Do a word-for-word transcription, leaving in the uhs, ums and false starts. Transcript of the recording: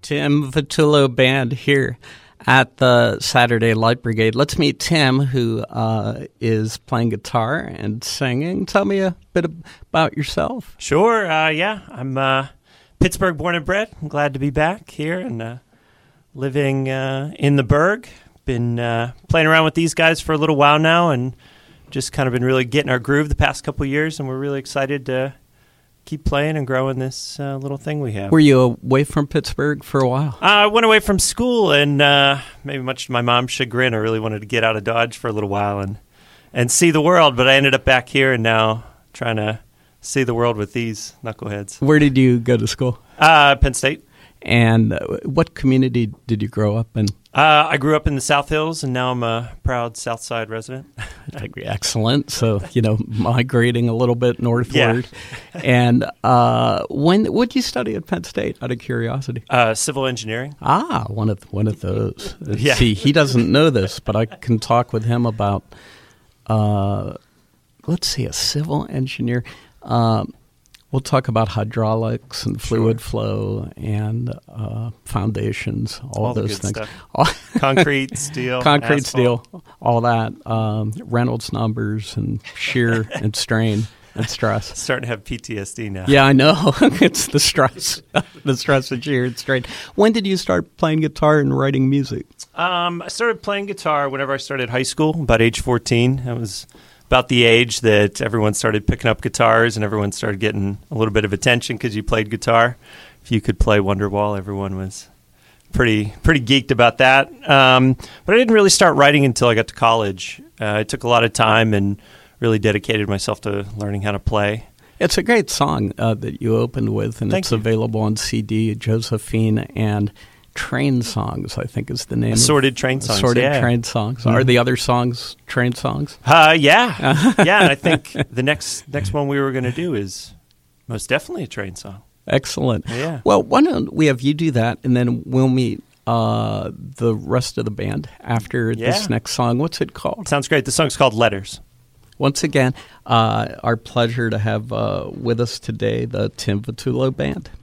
Tim Vitullo Band here at the Saturday Light Brigade. Let's meet Tim, who uh, is playing guitar and singing. Tell me a bit about yourself. Sure, uh, yeah. I'm uh, Pittsburgh born and bred. I'm glad to be back here and uh, living uh, in the Burgh. Been uh, playing around with these guys for a little while now and just kind of been really getting our groove the past couple of years, and we're really excited to keep playing and growing this uh, little thing we have. Were you away from Pittsburgh for a while? Uh, I went away from school, and uh, maybe much to my mom's chagrin, I really wanted to get out of Dodge for a little while and and see the world, but I ended up back here and now trying to see the world with these knuckleheads. Where did you go to school? Uh, Penn State. And uh, what community did you grow up in? Uh, I grew up in the South Hills, and now I'm a proud South Side resident. Excellent. So, you know, migrating a little bit northward. Yeah. And uh, when what did you study at Penn State, out of curiosity? Uh, civil engineering. Ah, one of one of those. Yeah. See, he doesn't know this, but I can talk with him about, uh, let's see, a civil engineer. Um, We'll talk about hydraulics and fluid sure. flow and uh, foundations, all, all those the good things. Stuff. Concrete, steel, Concrete, asphalt. steel, all that. Um, Reynolds numbers and shear and strain and stress. Starting to have P T S D now. Yeah, I know. It's the stress, the stress of shear and strain. When did you start playing guitar and writing music? Um, I started playing guitar whenever I started high school, about age fourteen. I was about the age that everyone started picking up guitars and everyone started getting a little bit of attention because you played guitar. If you could play Wonderwall, everyone was pretty pretty geeked about that. Um, but I didn't really start writing until I got to college. Uh, it took a lot of time and really dedicated myself to learning how to play. It's a great song uh, that you opened with, and Thank it's you. available on C D, Josephine and Train Songs, I think is the name. Assorted of, Train Songs, Assorted yeah. Train Songs. Mm-hmm. Are the other songs train songs? Uh, yeah. yeah, and I think the next next one we were going to do is most definitely a train song. Excellent. Yeah. Well, why don't we have you do that, and then we'll meet uh, the rest of the band after Yeah. this next song. What's it called? Sounds great. The song's called Letters. Once again, uh, our pleasure to have uh, with us today the Tim Vitullo Band.